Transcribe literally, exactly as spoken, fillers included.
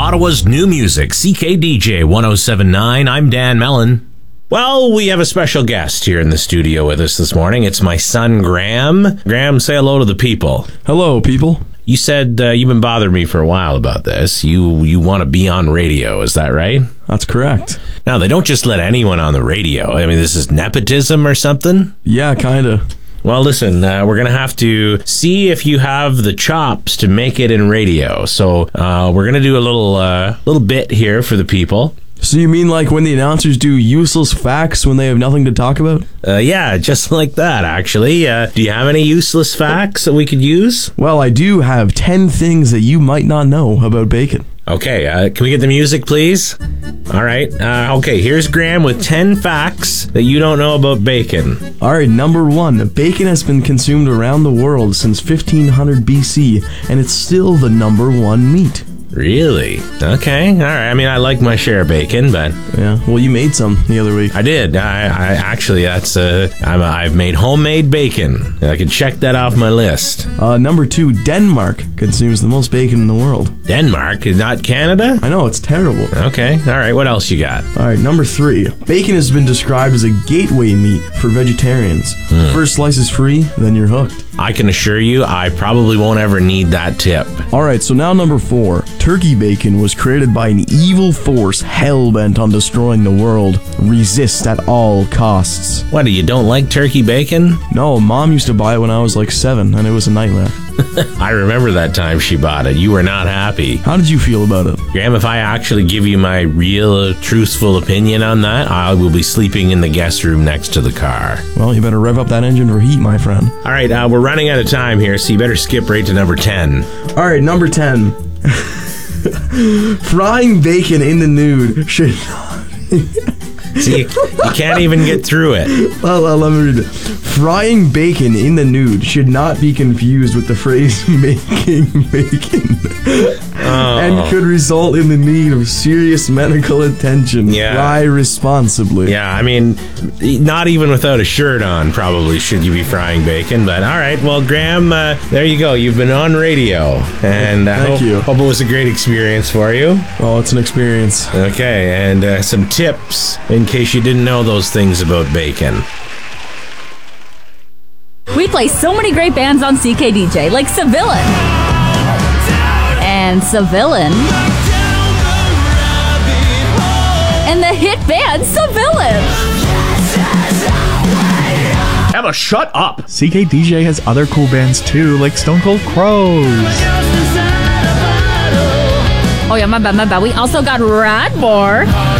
Ottawa's new music, C K D J one oh seven point nine. I'm Dan Mellon. Well, we have a special guest here in the studio with us this morning. It's my son, Graham. Graham, say hello to the people. Hello, people. You said uh, you've been bothering me for a while about this. You you want to be on radio, is that right? That's correct. Now, they don't just let anyone on the radio. I mean, this is nepotism or something? Yeah, kind of. Well, listen, uh, we're going to have to see if you have the chops to make it in radio. So uh, we're going to do a little uh, little bit here for the people. So you mean like when the announcers do useless facts when they have nothing to talk about? Uh, yeah, just like that, actually. Uh, do you have any useless facts that we could use? Well, I do have ten things that you might not know about bacon. Okay, uh, can we get the music, please? All right. Uh, okay, here's Graham with ten facts that you don't know about bacon. All right, number one. Bacon has been consumed around the world since fifteen hundred B C, and it's still the number one meat. Really? Okay. All right. I mean, I like my share of bacon, but yeah. Well, you made some the other week. I did. I, I actually, that's uh, I'm, I've made homemade bacon. I can check that off my list. Uh, number two. Denmark consumes the most bacon in the world. Denmark, not Canada? I know, it's terrible. Okay. All right. What else you got? All right. Number three. Bacon has been described as a gateway meat for vegetarians. Hmm. First slice is free, then you're hooked. I can assure you, I probably won't ever need that tip. All right, so now number four. Turkey bacon was created by an evil force hell-bent on destroying the world. Resist at all costs. What, you don't like turkey bacon? No, Mom used to buy it when I was like seven, and it was a nightmare. I remember that time she bought it. You were not happy. How did you feel about it? Graham, if I actually give you my real, truthful opinion on that, I will be sleeping in the guest room next to the car. Well, you better rev up that engine for heat, my friend. All right, uh, we're running out of time here, so you better skip right to number ten. All right, number ten. Frying bacon in the nude should not... See, you, you can't even get through it. Well, well, let me read it. Frying bacon in the nude should not be confused with the phrase making bacon. Oh. And could result in the need of serious medical attention. Yeah. Fry responsibly. Yeah, I mean, not even without a shirt on probably should you be frying bacon. But all right, well, Graham, uh, there you go. You've been on radio. And I Thank hope, you. hope it was a great experience for you. Oh, it's an experience. Okay, and uh, some tips in case you didn't know those things about bacon. We play so many great bands on C K D J, like Civilian. And Civilian. And the hit band Civilian. Emma, shut up! C K D J has other cool bands too, like Stone Cold Crows. Oh yeah, my bad, my bad. We also got Radmore.